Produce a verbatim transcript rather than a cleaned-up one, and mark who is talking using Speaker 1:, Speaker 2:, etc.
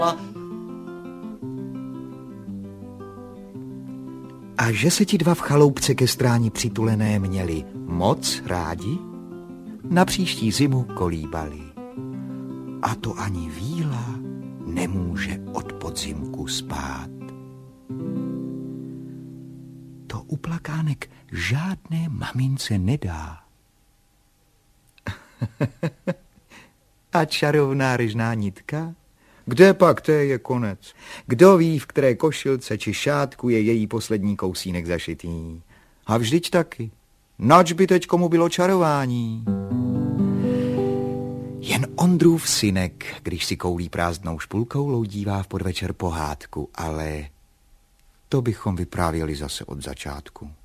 Speaker 1: A že se ti dva v chaloupce ke stráni přitulené měli moc rádi, na příští zimu kolíbali. A to ani víla nemůže od podzimku spát. To uplakánek žádné mamince nedá. A čarovná ryžná nitka? Kde pak, té je konec. Kdo ví, v které košilce či šátku je její poslední kousínek zašitý. A vždyť taky. Nač by teď komu bylo čarování? Jen Ondrův synek, když si koulí prázdnou špulkou, loudívá v podvečer pohádku, ale to bychom vyprávěli zase od začátku.